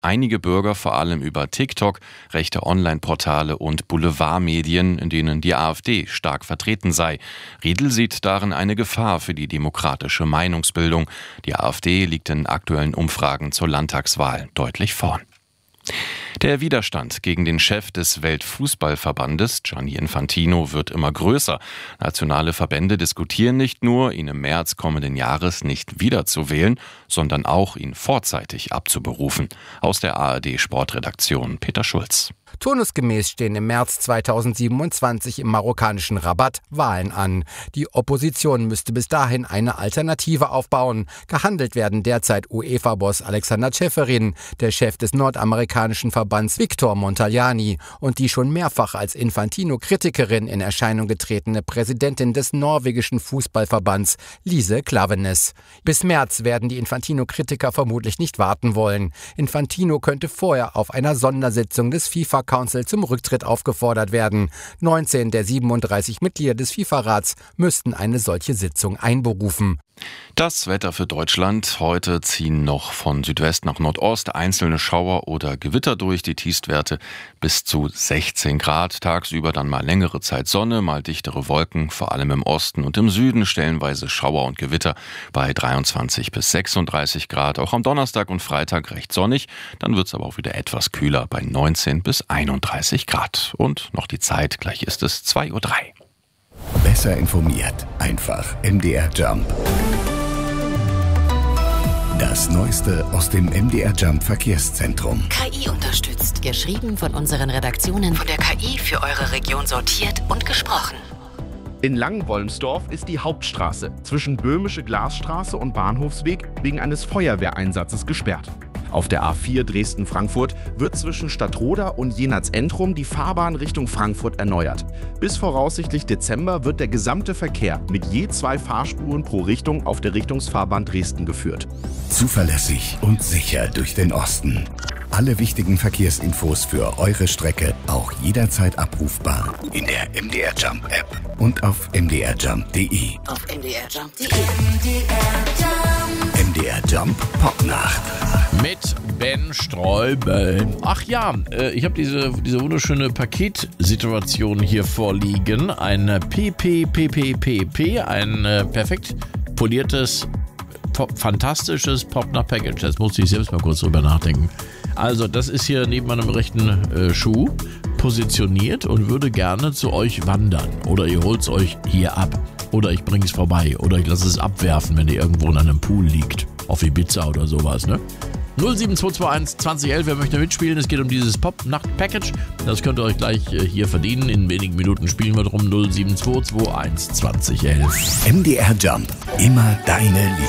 Einige Bürger vor allem über TikTok, rechte Online-Portale und Boulevardmedien, in denen die AfD stark vertreten sei. Riedl sieht darin eine Gefahr für die demokratische Meinungsbildung. Die AfD liegt in aktuellen Umfragen zur Landtagswahl deutlich vorn. Der Widerstand gegen den Chef des Weltfußballverbandes, Gianni Infantino, wird immer größer. Nationale Verbände diskutieren nicht nur, ihn im März kommenden Jahres nicht wiederzuwählen, sondern auch, ihn vorzeitig abzuberufen. Aus der ARD-Sportredaktion Peter Schulz. Turnusgemäß stehen im März 2027 im marokkanischen Rabat Wahlen an. Die Opposition müsste bis dahin eine Alternative aufbauen. Gehandelt werden derzeit UEFA-Boss Alexander Ceferin, der Chef des nordamerikanischen Verbands Victor Montagliani und die schon mehrfach als Infantino-Kritikerin in Erscheinung getretene Präsidentin des norwegischen Fußballverbands Lise Klaveness. Bis März werden die Infantino-Kritiker vermutlich nicht warten wollen. Infantino könnte vorher auf einer Sondersitzung des FIFA-Council zum Rücktritt aufgefordert werden. 19 der 37 Mitglieder des FIFA-Rats müssten eine solche Sitzung einberufen. Das Wetter für Deutschland. Heute ziehen noch von Südwest nach Nordost einzelne Schauer oder Gewitter durch. Die Tiefstwerte bis zu 16 Grad. Tagsüber dann mal längere Zeit Sonne, mal dichtere Wolken. Vor allem im Osten und im Süden stellenweise Schauer und Gewitter bei 23 bis 36 Grad. Auch am Donnerstag und Freitag recht sonnig. Dann wird es aber auch wieder etwas kühler bei 19 bis 31 Grad. Und noch die Zeit. Gleich ist es 2:03 Uhr. Besser informiert. Einfach MDR Jump. Das Neueste aus dem MDR Jump Verkehrszentrum. KI unterstützt. Geschrieben von unseren Redaktionen. Von der KI für eure Region sortiert und gesprochen. In Langenwolmsdorf ist die Hauptstraße zwischen Böhmische Glasstraße und Bahnhofsweg wegen eines Feuerwehreinsatzes gesperrt. Auf der A4 Dresden-Frankfurt wird zwischen Stadtroda und Jenatz-Entrum die Fahrbahn Richtung Frankfurt erneuert. Bis voraussichtlich Dezember wird der gesamte Verkehr mit je 2 Fahrspuren pro Richtung auf der Richtungsfahrbahn Dresden geführt. Zuverlässig und sicher durch den Osten. Alle wichtigen Verkehrsinfos für eure Strecke auch jederzeit abrufbar in der MDR Jump App und auf mdrjump.de. Auf mdrjump.de. MDR Jump Popnacht. Mit Ben Streubel. Ach ja, ich habe diese wunderschöne Paketsituation hier vorliegen. Ein PPPPP, ein perfekt poliertes, fantastisches Popnacht-Package. Das musste ich selbst mal kurz drüber nachdenken. Also das ist hier neben meinem rechten Schuh positioniert und würde gerne zu euch wandern. Oder ihr holt es euch hier ab. Oder ich bringe es vorbei. Oder ich lasse es abwerfen, wenn ihr irgendwo in einem Pool liegt. Auf Ibiza oder sowas, ne? 07221 2011, wer möchte mitspielen? Es geht um dieses Pop-Nacht-Package. Das könnt ihr euch gleich hier verdienen. In wenigen Minuten spielen wir drum. 07221 2011. MDR Jump. Immer deine Lieblings.